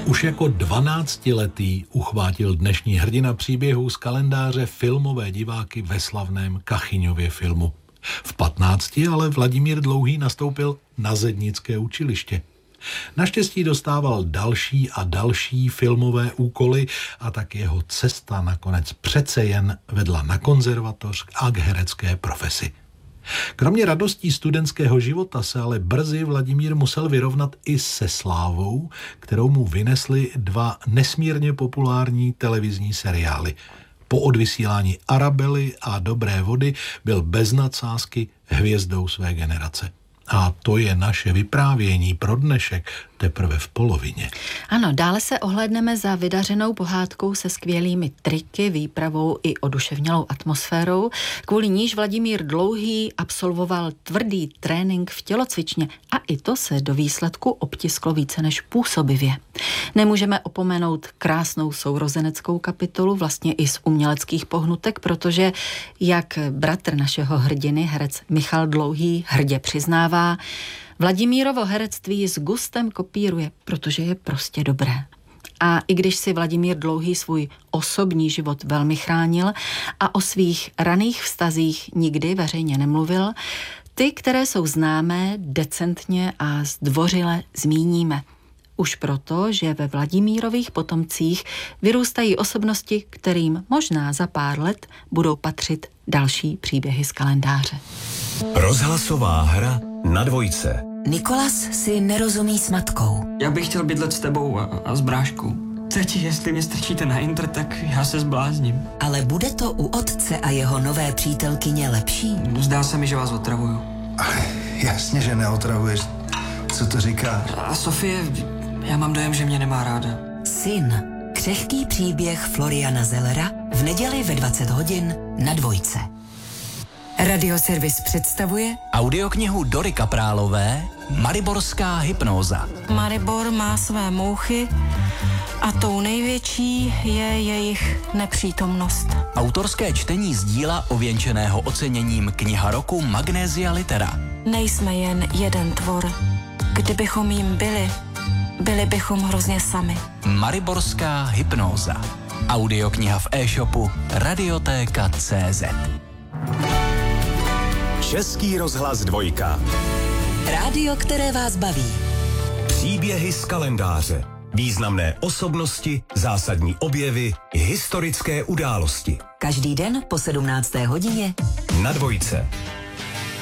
Už jako 12letý uchvátil dnešní hrdina příběhů z kalendáře filmové diváky ve slavném Kachyňově filmu. V 15 ale Vladimír Dlouhý nastoupil na zednické učiliště. Naštěstí dostával další a další filmové úkoly a tak jeho cesta nakonec přece jen vedla na konzervatoř a k herecké profesi. Kromě radostí studentského života se ale brzy Vladimír musel vyrovnat i se slávou, kterou mu vynesly dva nesmírně populární televizní seriály. Po odvysílání Arabely a Dobré vody byl bez nadsázky hvězdou své generace. A to je naše vyprávění pro dnešek teprve v polovině. Ano, dále se ohlédneme za vydařenou pohádkou se skvělými triky, výpravou i oduševnělou atmosférou, kvůli níž Vladimír Dlouhý absolvoval tvrdý trénink v tělocvičně a i to se do výsledku obtisklo více než působivě. Nemůžeme opomenout krásnou sourozeneckou kapitolu, vlastně i z uměleckých pohnutek, protože, jak bratr našeho hrdiny, herec Michal Dlouhý, hrdě přiznává, Vladimírovo herectví s gustem kopíruje, protože je prostě dobré. A i když si Vladimír Dlouhý svůj osobní život velmi chránil a o svých raných vztazích nikdy veřejně nemluvil, ty, které jsou známé, decentně a zdvořile zmíníme. Už proto, že ve Vladimírových potomcích vyrůstají osobnosti, kterým možná za pár let budou patřit další příběhy z kalendáře. Rozhlasová hra na dvojce. Nikolas si nerozumí s matkou. Já bych chtěl bydlet s tebou a s bráškou. Teď, jestli mě strčíte na Inter, tak já se zblázním. Ale bude to u otce a jeho nové přítelkyně lepší? Zdá se mi, že vás otravuju. Jasně, že neotravuješ. Co to říkáš? A Sofie, já mám dojem, že mě nemá ráda. Syn. Křehký příběh Floriana Zellera v neděli ve 20 hodin na dvojce. Radioservis představuje audioknihu Dory Kaprálové Mariborská hypnóza. Maribor má své mouchy a tou největší je jejich nepřítomnost. Autorské čtení z díla ověnčeného oceněním Kniha roku Magnesia Litera. Nejsme jen jeden tvor. Kdybychom jim byli bychom hrozně sami. Mariborská hypnóza. Audiokniha v e-shopu Radiotéka.cz. Český rozhlas dvojka. rádio, které vás baví. Příběhy z kalendáře. Významné osobnosti, zásadní objevy, historické události. Každý den po 17. hodině Na dvojce.